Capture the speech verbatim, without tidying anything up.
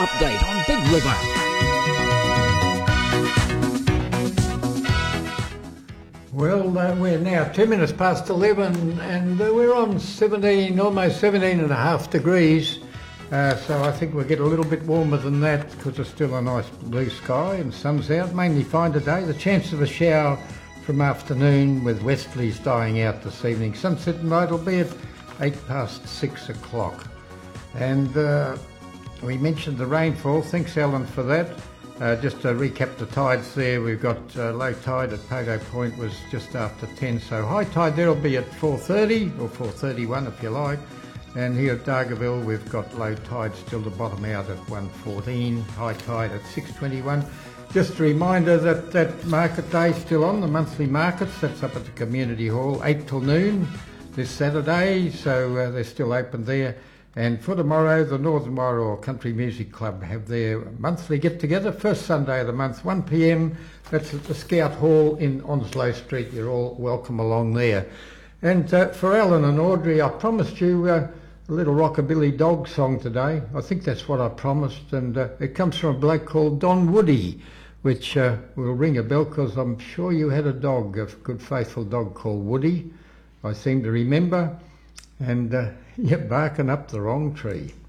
Update on Big River. Well, uh, we're now two minutes past eleven and uh, we're on seventeen, almost seventeen and a half degrees. Uh, so I think we'll get a little bit warmer than that because it's still a nice blue sky and sun's out. Mainly fine today. The chance of a shower from afternoon with westerlies dying out this evening. Sunset night will be at eight past six o'clock. And uh, we mentioned the rainfall. Thanks, Alan, for that. Uh, just to recap the tides there, we've got uh, low tide at Pogo Point was just after ten, so high tide there will be at four thirty or four thirty-one if you like. And here at Dargaville we've got low tide still to bottom out at one fourteen, high tide at six twenty-one. Just a reminder that that market day is still on, the monthly markets, that's up at the Community Hall, eight till noon this Saturday, so uh, they're still open there. And for tomorrow, the Northern Wairoa Country Music Club have their monthly get-together, first Sunday of the month, one p m. That's at the Scout Hall in Onslow Street. You're all welcome along there. And uh, for Alan and Audrey, I promised you uh, a little rockabilly dog song today. I think that's what I promised, and uh, it comes from a bloke called Don Woody, which uh, will ring a bell because I'm sure you had a dog, a good faithful dog called Woody, I seem to remember. And uh, you're barking up the wrong tree.